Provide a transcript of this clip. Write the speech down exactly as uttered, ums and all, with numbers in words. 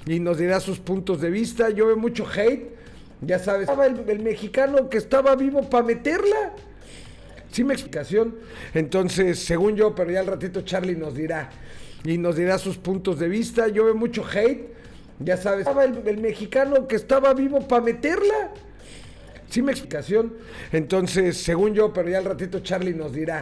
y nos dirá sus puntos de vista. Yo veo mucho hate, ya sabes, estaba el, el mexicano que estaba vivo para meterla. Sí me explicación. Entonces, según yo, pero ya al ratito Charlie nos dirá y nos dirá sus puntos de vista. Yo veo mucho hate, ya sabes, estaba el, el mexicano que estaba vivo para meterla. Sí me explicación. Entonces, según yo, pero ya al ratito Charlie nos dirá